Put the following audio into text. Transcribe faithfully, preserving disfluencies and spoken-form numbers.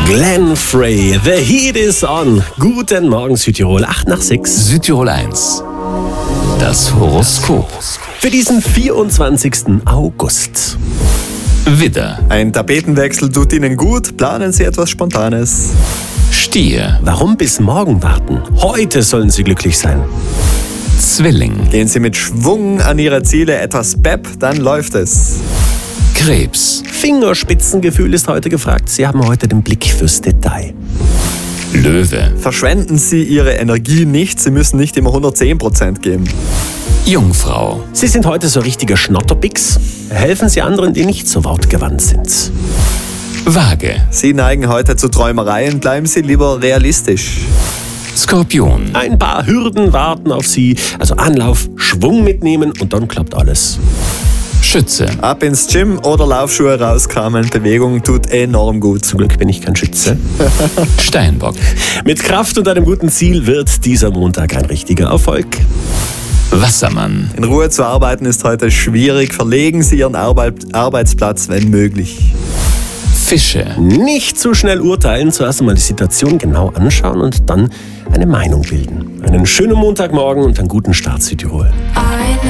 Glenn Frey, The Heat is on. Guten Morgen Südtirol, acht nach sechs. Südtirol eins. Das Horoskop. Für diesen vierundzwanzigsten August. Widder, Ein Tapetenwechsel tut Ihnen gut, planen Sie etwas Spontanes. Stier, Warum bis morgen warten? Heute sollen Sie glücklich sein. Zwilling, Gehen Sie mit Schwung an Ihre Ziele, etwas Pep, dann läuft es. Krebs, Fingerspitzengefühl ist heute gefragt. Sie haben heute den Blick fürs Detail. Löwe, Verschwenden Sie Ihre Energie nicht, Sie müssen nicht immer hundertzehn Prozent geben. Jungfrau, Sie sind heute so richtiger Schnotterbix. Helfen Sie anderen, die nicht so wortgewandt sind. Waage, Sie neigen heute zu Träumereien, bleiben Sie lieber realistisch. Skorpion, Ein paar Hürden warten auf Sie. Also Anlauf, Schwung mitnehmen und dann klappt alles. Schütze, Ab ins Gym oder Laufschuhe rauskramen, Bewegung tut enorm gut. Zum Glück bin ich kein Schütze. Steinbock, Mit Kraft und einem guten Ziel wird dieser Montag ein richtiger Erfolg. Wassermann, In Ruhe zu arbeiten ist heute schwierig, verlegen Sie Ihren Arbeit Arbeitsplatz, wenn möglich. Fische, Nicht zu schnell urteilen, zuerst einmal die Situation genau anschauen und dann eine Meinung bilden. Einen schönen Montagmorgen und einen guten Start Südtirol.